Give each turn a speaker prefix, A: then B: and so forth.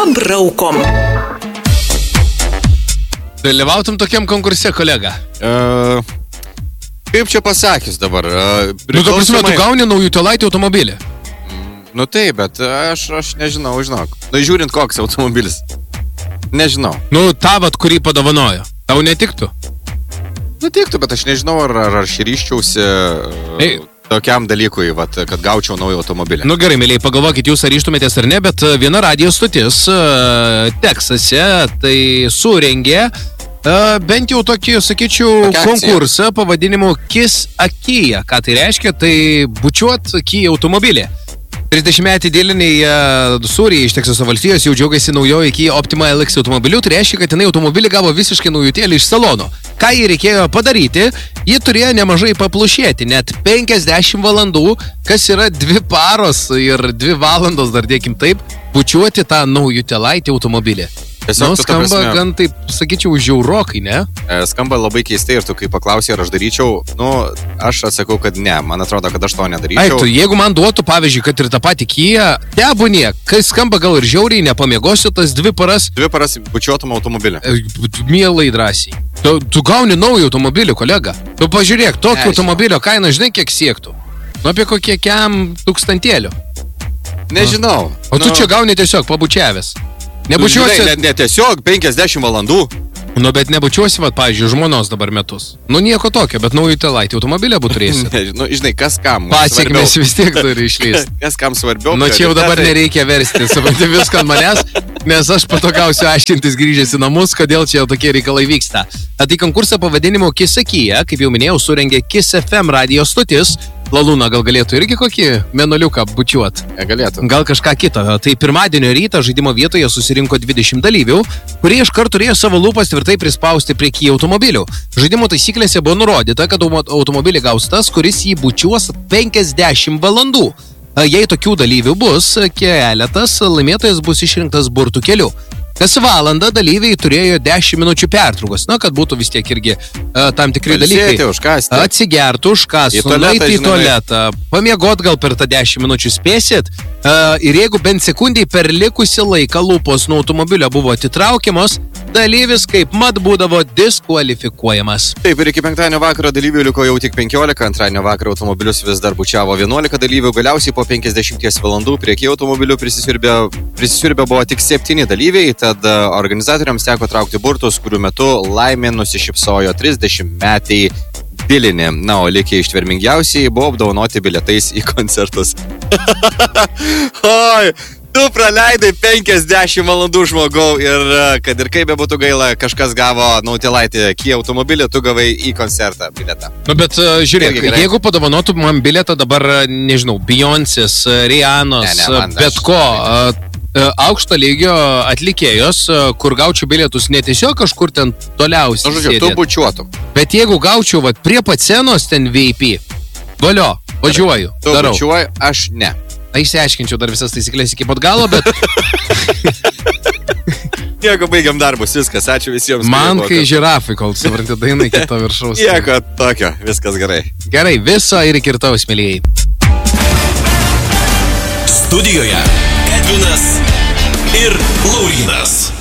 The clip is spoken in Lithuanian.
A: pabraukom.
B: Dalyvautum tokiam konkurse, kolega?
C: Kaip čia pasakius dabar?
B: Nu, to prasme, tu gauni naujutėlaitį automobilį.
C: Nu taip, bet aš nežinau, žinok. Nu, žiūrint koks automobilis. Nežinau.
B: Nu, tavat, kurį padovanojo. Tau netiktų?
C: Nu, tiktų, bet aš nežinau, ar aš ryščiausi tokiam dalykui, vat, kad gaučiau naują automobilį.
B: Nu gerai, mėlyje, pagalvokit, jūs ar ryštumėtės ar ne, bet viena radijo stotis Teksase tai surengė bent jau tokį, sakyčiau, konkursą pavadinimu Kiss a Kia. Ką tai reiškia? Tai bučiuot Kia automobilį. 30-metį dėlinėje Sūrija iš Teksaso valstijos jau džiaugiasi naujoji Kia Optima LX automobiliu. Tai reiškia, kad jinai automobilį gavo visiškai naujutėlį iš salono. Ką jį reikėjo padaryti? Ji turėjo nemažai paplušėti, net 50 valandų, kas yra 2 paros ir 2 valandos, dar dėkim taip, bučiuoti tą naujutėlaitį automobilį.
C: Tiesiog,
B: skamba gan taip, sakyčiau, žiaurokai, ne?
C: Skamba labai keistai ir tu kai paklausai, ar aš daryčiau, aš atsakau, kad ne, man atrodo, kad aš to nedaryčiau.
B: Tu, jeigu man duotų, pavyzdžiui, kad ir tą patį Kia, tebūnie, kai skamba gal ir žiauriai, nepamiegosiu tas 2 paras.
C: 2 paras bučiuotum automobilį.
B: Mielai drąsiai. Tu gauni naują automobilį, kolega. Tu pažiūrėk, tokio automobilio kaina, žinai, kiek siektų? Nu, apie kokie 1000.
C: Nežinau.
B: O tu čia gauni tiesiog pabučiavęs.
C: Nebučiuosi... Ne tiesiog 50 valandų.
B: Nu, bet nebučiuosi, pavyzdžiui, žmonos dabar metus. Nu, nieko tokio, bet naujutėlaitį automobilį abu turėsi.
C: Nu, žinai, kas kam
B: pasiekmes vis tiek turi išlysti.
C: Kas kam svarbiau.
B: Nu, čia jau dabar nereikia versti, supranti viską ant manęs, nes aš patogausiu aiškintis grįžęs į namus, kodėl čia tokie reikalai vyksta. Tai konkursą pavadinimu Kiss a Kia, kaip jau minėjau, surengė Kiss FM radijo stotis. Lalūna gal galėtų irgi kokį menoliuką bučiuot?
C: Galėtų.
B: Gal kažką kito. Tai pirmadienio rytą žaidimo vietoje susirinko 20 dalyvių, kurie iškart turėjo savo lūpas tvirtai prispausti prie Kia automobilių. Žaidimo taisyklėse buvo nurodyta, kad automobilį gaus tas, kuris jį bučiuos 50 valandų. Jei tokių dalyvių bus keletas, laimėtojas bus išrinktas burtų keliu. Kas valandą dalyviai turėjo 10 minučių pertraukos, kad būtų vis tiek irgi tam tikri dalykai.
C: Užkasti.
B: Atsigertų, užkasti, nueiti į tualetą, pamiegot gal per tą 10 minučių spėsit. Ir jeigu bent sekundį per likusį laiką lūpos nuo automobilio buvo atitraukiamos, dalyvis kaip mat būdavo diskvalifikuojamas.
C: Taip, ir iki penktadienio vakaro dalyvių liko jau tik 15, antradienio vakaro automobilius vis dar bučiavo 11 dalyvių, galiausiai po 50 valandų prie Kia automobilių prisisiurbė buvo tik 7 dalyviai, tad organizatoriams teko traukti burtus, kurių metu laimė nusišypsojo 30-metį Dilinė. Na, o likę ištvermingiausiai buvo apdovanoti bilietais į koncertus. Oi! Tu praleidai 50 valandų žmogau ir kad ir kaip bebūtų gaila, kažkas gavo naujutėlaitį Kia automobilį, tu gavai į koncertą bilietą.
B: Nu, bet žiūrėk, jeigu padovanotų man bilietą dabar, nežinau, Beyoncės, Rihannos, bet ko, aukšto lygio atlikėjos, kur gaučiau bilietus ne tiesiog kažkur ten toliausiai.
C: Nu, žodžiu, tu bučiuotum.
B: Bet jeigu gaučiau prie pat scenos ten VIP, valio, važiuoju,
C: tu
B: darau.
C: Tu bučiuoji, aš ne.
B: Išsiaiškinčiau dar visas taisyklės iki pat galo, bet...
C: Nieko, baigiam darbus, viskas, ačiū visiems.
B: Man kai žirafai, kol supranti dainą iki to viršaus.
C: Nieko tokio, viskas gerai.
B: Gerai, viso ir iki rytojaus, mielieji.
D: Studijoje Edvinas ir Laurynas.